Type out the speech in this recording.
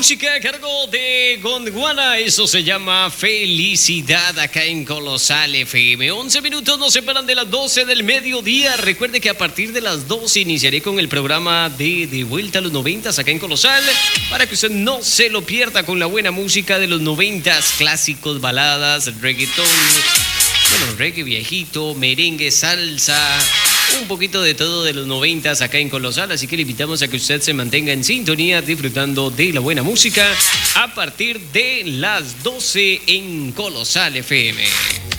música a cargo de Gondwana. Eso se llama Felicidad acá en Colosal FM. 11 minutos nos separan de las 12 del mediodía. Recuerde que a partir de las 12 iniciaré con el programa de Vuelta a los 90 acá en Colosal, para que usted no se lo pierda con la buena música de los 90, clásicos, baladas, reggaetón, bueno, reggae viejito, merengue, salsa, un poquito de todo de los 90 acá en Colosal. Así que le invitamos a que usted se mantenga en sintonía disfrutando de la buena música a partir de las 12 en Colosal FM.